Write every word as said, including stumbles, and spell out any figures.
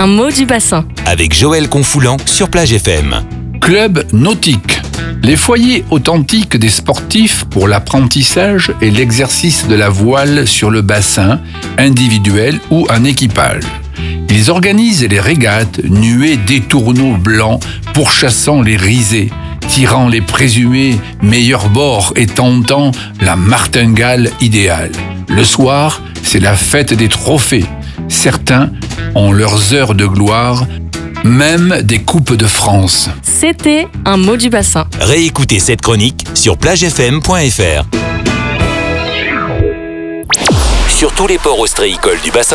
un mot du bassin. Avec Joël Confoulant sur Plage F M. Club nautique. Les foyers authentiques des sportifs pour l'apprentissage et l'exercice de la voile sur le bassin, individuel ou en équipage. Ils organisent les régates, nuées d'étourneaux blancs, pourchassant les risées, tirant les présumés meilleurs bords et tentant la martingale idéale. Le soir, c'est la fête des trophées. Certains ont leurs heures de gloire, même des Coupes de France. C'était un mot du bassin. Réécoutez cette chronique sur plage f m point f r. Sur tous les ports ostréicoles du bassin